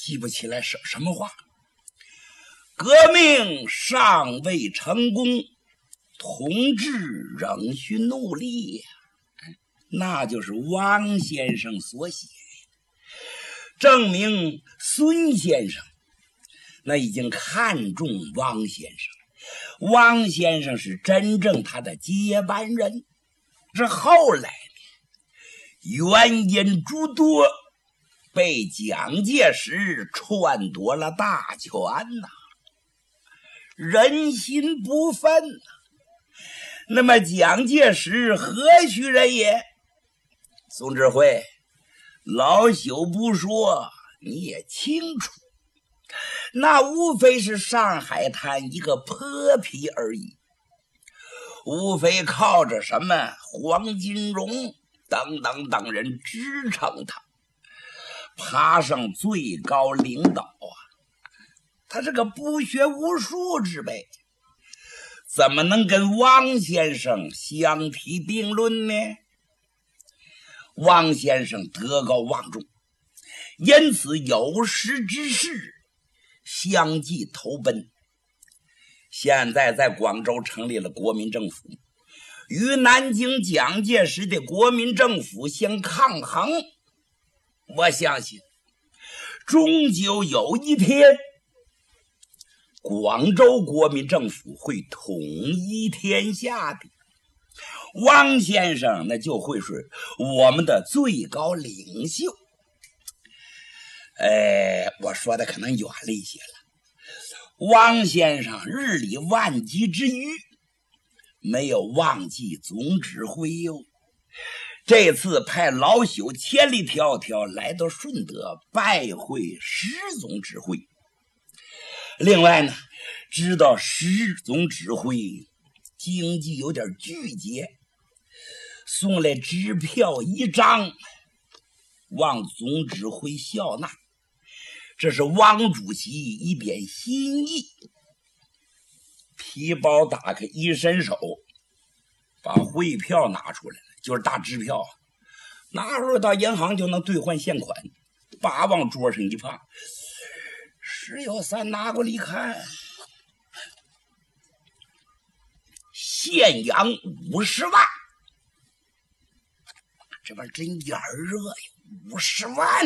记不起来什么话。革命尚未成功，同志仍需努力，那就是汪先生所写，证明孙先生那已经看中汪先生，汪先生是真正他的接班人。这后来原因诸多，被蒋介石篡夺了大权呐，人心不忿呐。那么蒋介石何许人也？宋志辉，老朽不说你也清楚，那无非是上海滩一个泼皮而已，无非靠着什么黄金荣等人支撑他，爬上最高领导啊！他是个不学无术之辈，怎么能跟汪先生相提并论呢？汪先生德高望重，因此有识之士相继投奔。现在在广州成立了国民政府，与南京蒋介石的国民政府相抗衡。我相信终究有一天，广州国民政府会统一天下的，汪先生那就会是我们的最高领袖。我说的可能远了一些了。汪先生日理万机之余，没有忘记总指挥哟。这次派老朽千里迢迢来到顺德拜会石总指挥。另外呢，知道石总指挥经济有点巨节，送来支票1张，望总指挥笑纳。这是汪主席一点心意。皮包打开，一伸手，把汇票拿出来了，就是大支票，拿出来到银行就能兑换现款。把往桌上一放，石有三拿过来一看，现洋50万，这玩意儿真眼热呀，50万！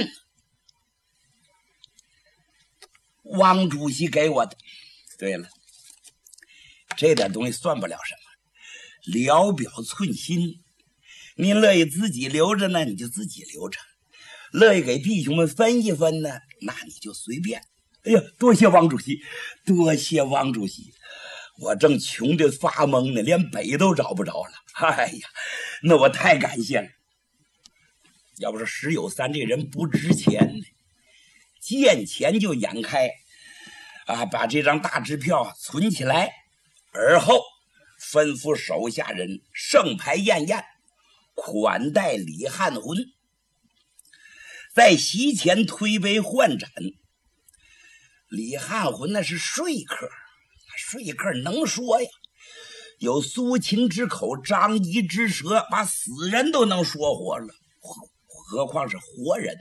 汪主席给我的。对了，这点东西算不了什么，聊表寸心。您乐意自己留着呢，你就自己留着；乐意给弟兄们分一分呢，那你就随便。哎呀，多谢汪主席，多谢汪主席！我正穷得发懵呢，连北都找不着了。哎呀，那我太感谢了。要不说石有三这人不值钱呢，见钱就眼开啊！把这张大支票存起来，而后吩咐手下人盛牌宴宴，款待李汉魂。在席前推杯换盏，李汉魂那是说客，说客能说呀，有苏秦之口，张仪之舌，把死人都能说活了，何况是活人。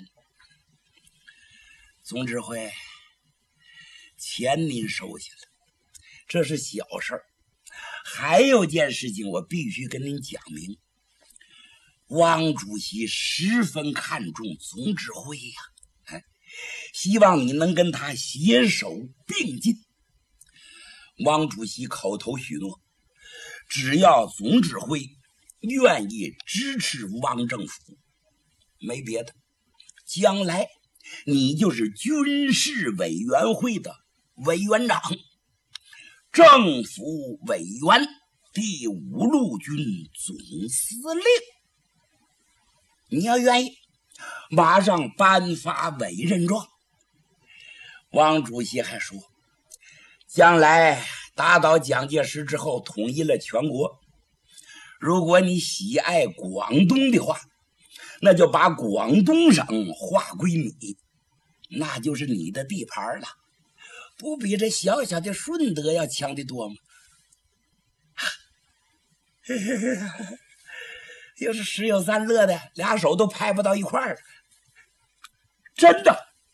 总指挥，钱您收下了，这是小事儿。还有件事情我必须跟您讲明，汪主席十分看重总指挥呀，希望你能跟他携手并进。汪主席口头许诺，只要总指挥愿意支持汪政府，没别的，将来你就是军事委员会的委员长，政府委员，第5路军总司令。你要愿意，马上颁发委任状。汪主席还说，将来打倒蒋介石之后，统一了全国，如果你喜爱广东的话，那就把广东省划归你，那就是你的地盘了，不比这小小的顺德要强得多吗？要是石有三乐的俩手都拍不到一块儿，真的